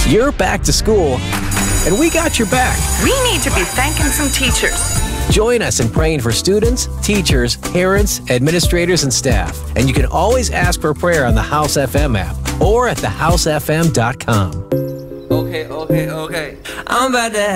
You're back to school, and we got your back. We need to be thanking some teachers. Join us in praying for students, teachers, parents, administrators, and staff. And you can always ask for prayer on the House FM app or at thehousefm.com. Okay. I'm about to